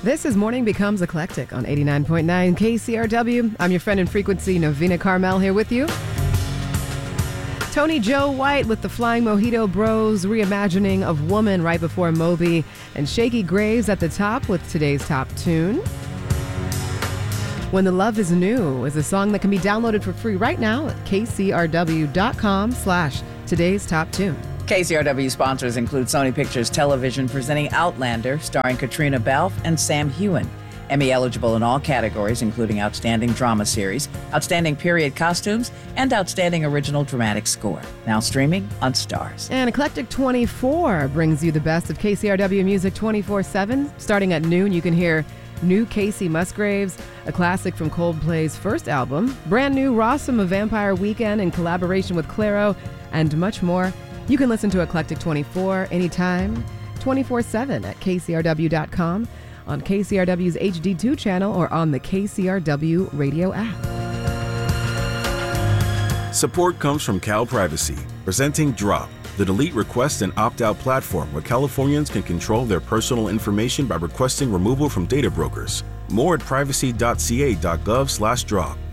This is Morning Becomes Eclectic on 89.9 KCRW. I'm your friend in frequency, Novena Carmel, here with you. Tony Joe White with the Flying Mojito Bros reimagining of Woman right before Moby, and Shakey Graves at the top with today's top tune. When the Love is New is a song that can be downloaded for free right now at kcrw.com/today's top tune. KCRW sponsors include Sony Pictures Television presenting Outlander, starring Katrina Balfe and Sam Heughan. Emmy eligible in all categories, including Outstanding Drama Series, Outstanding Period Costumes, and Outstanding Original Dramatic Score. Now streaming on Starz. And Eclectic 24 brings you the best of KCRW music 24/7. Starting at noon, you can hear new Casey Musgraves, a classic from Coldplay's first album, brand new Rossum of Vampire Weekend in collaboration with Clairo, and much more. You can listen to Eclectic 24 anytime, 24/7 at kcrw.com, on KCRW's HD2 channel, or on the KCRW radio app. Support comes from Cal Privacy, presenting Drop, the delete, request, and opt-out platform where Californians can control their personal information by requesting removal from data brokers. More at privacy.ca.gov/drop.